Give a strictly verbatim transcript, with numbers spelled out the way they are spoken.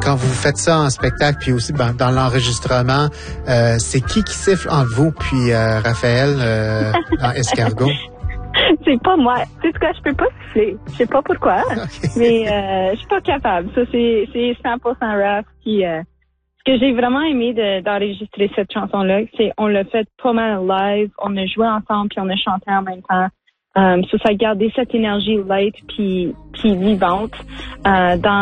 quand vous faites ça en spectacle, puis aussi ben, dans l'enregistrement, euh, c'est qui qui siffle entre vous puis euh, Raphaël euh, dans Escargot? C'est pas moi. Tu sais quoi, je peux pas siffler. Je sais pas pourquoi, okay. mais euh, je suis pas capable. Ça, c'est, c'est cent pour cent Raph qui... Euh, ce que j'ai vraiment aimé de, d'enregistrer cette chanson-là, c'est on l'a fait pas mal live, on a joué ensemble puis on a chanté en même temps. Um, so ça a gardé cette énergie light puis, puis vivante euh, dans